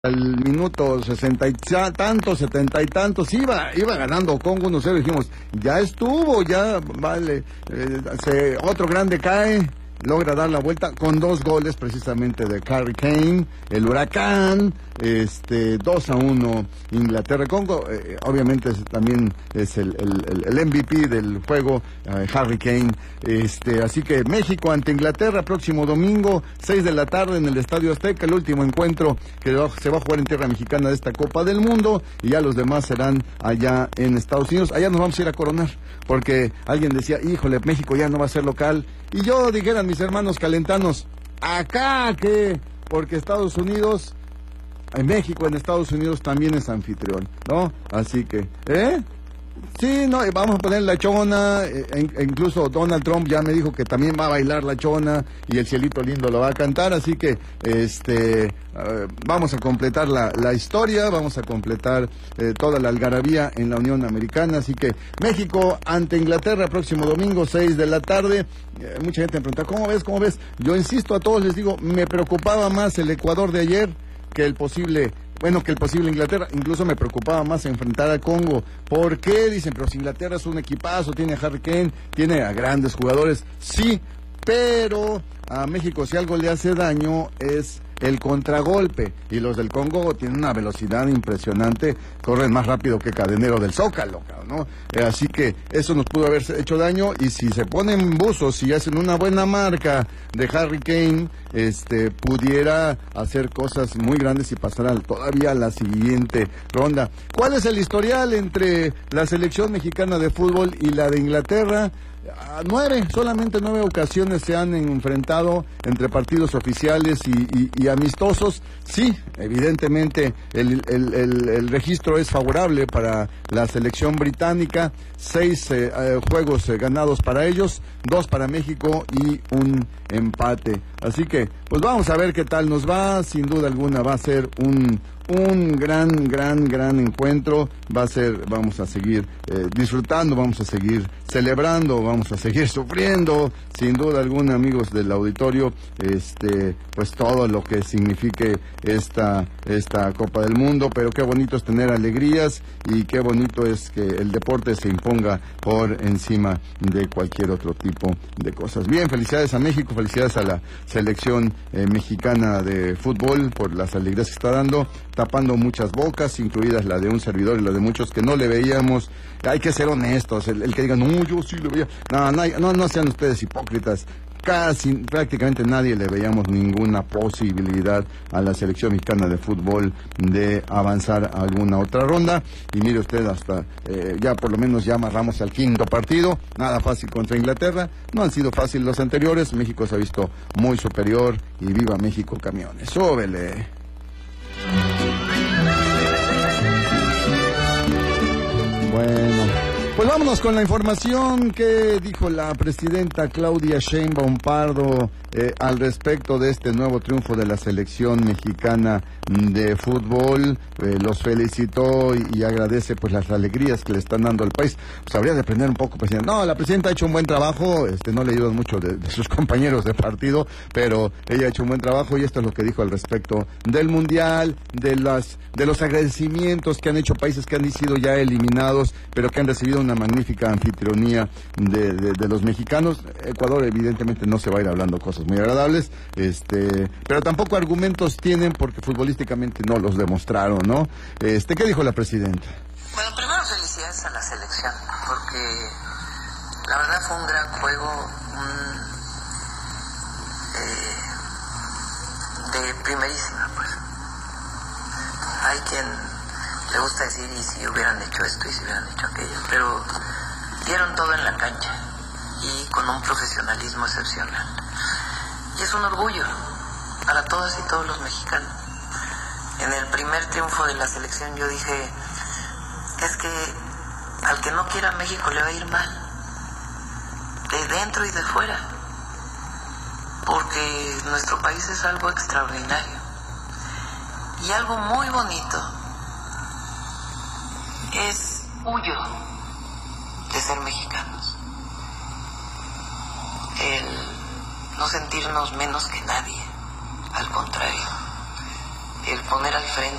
Al minuto 60 y tantos, 70 y tantos, iba ganando Congo 1-0, dijimos, ya estuvo, ya vale, otro grande cae, logra dar la vuelta con 2 goles precisamente de Harry Kane, el Huracán, 2-1 Inglaterra-Congo, obviamente también es el MVP del juego, Harry Kane, así que México ante Inglaterra, próximo domingo, 6 de la tarde en el Estadio Azteca, el último encuentro que se va a jugar en tierra mexicana de esta Copa del Mundo, y ya los demás serán allá en Estados Unidos. Allá nos vamos a ir a coronar, porque alguien decía, híjole, México ya no va a ser local, y yo dijeran mis hermanos calentanos, acá que, porque Estados Unidos, en México, en Estados Unidos también es anfitrión, ¿no? Así que, sí, no, vamos a poner la chona, incluso Donald Trump ya me dijo que también va a bailar la chona y el cielito lindo lo va a cantar, así que vamos a completar la historia, vamos a completar toda la algarabía en la Unión Americana, así que México ante Inglaterra, próximo domingo, 6 de la tarde. Mucha gente me pregunta, ¿cómo ves? ¿Cómo ves? Yo insisto a todos, les digo, me preocupaba más el Ecuador de ayer que el posible Inglaterra, incluso me preocupaba más enfrentar a Congo. ¿Por qué? Dicen, pero si Inglaterra es un equipazo, tiene a Harry Kane, tiene a grandes jugadores, sí, pero a México si algo le hace daño es el contragolpe, y los del Congo tienen una velocidad impresionante, corren más rápido que Cadenero del Zócalo, ¿no? Así que eso nos pudo haber hecho daño, y si se ponen buzos, si hacen una buena marca de Harry Kane, pudiera hacer cosas muy grandes y pasar todavía a la siguiente ronda. ¿Cuál es el historial entre la selección mexicana de fútbol y la de Inglaterra? Solamente 9 ocasiones se han enfrentado entre partidos oficiales y amistosos. Sí, evidentemente el registro es favorable para la selección británica, 6 juegos ganados para ellos, 2 para México y un empate. Así que, pues vamos a ver qué tal nos va. Sin duda alguna va a ser un gran encuentro. Vamos a seguir disfrutando, vamos a seguir celebrando, vamos a seguir sufriendo, sin duda alguna, amigos del auditorio, pues todo lo que signifique esta Copa del Mundo. Pero qué bonito es tener alegrías, y qué bonito es que el deporte se imponga por encima de cualquier otro tipo de cosas. Bien, felicidades a México, felicidades a la selección mexicana de fútbol por las alegrías que está dando, tapando muchas bocas, incluidas la de un servidor y la de muchos que no le veíamos. Hay que ser honestos, el que diga, no, yo sí le veía. No sean ustedes hipócritas. Prácticamente nadie le veíamos ninguna posibilidad a la selección mexicana de fútbol de avanzar a alguna otra ronda. Y mire usted, hasta ya por lo menos ya amarramos al 5.º partido. Nada fácil contra Inglaterra. No han sido fáciles los anteriores. México se ha visto muy superior, y viva México, camiones. ¡Súbele! Bueno, pues vámonos con la información que dijo la presidenta Claudia Sheinbaum Pardo al respecto de este nuevo triunfo de la selección mexicana de fútbol. Los felicitó y agradece pues las alegrías que le están dando al país. Pues habría de aprender un poco, presidente. No, la presidenta ha hecho un buen trabajo, no le ayudan mucho de sus compañeros de partido, pero ella ha hecho un buen trabajo, y esto es lo que dijo al respecto del Mundial, de los agradecimientos que han hecho países que han sido ya eliminados, pero que han recibido una magnífica anfitrionía de los mexicanos. Ecuador evidentemente no se va a ir hablando cosas muy agradables, pero tampoco argumentos tienen, porque futbolísticamente no los demostraron, ¿no? ¿Qué dijo la presidenta? Bueno, primero felicidades a la selección, porque la verdad fue un gran juego, de primerísima, pues. Hay quien le gusta decir, y si hubieran hecho esto, y si hubieran hecho aquello, pero dieron todo en la cancha, y con un profesionalismo excepcional. Y es un orgullo para todas y todos los mexicanos. En el primer triunfo de la selección yo dije, es que al que no quiera México le va a ir mal, de dentro y de fuera, porque nuestro país es algo extraordinario. Y algo muy bonito es orgullo de ser mexicanos, el no sentirnos menos que nadie, al contrario, el poner al frente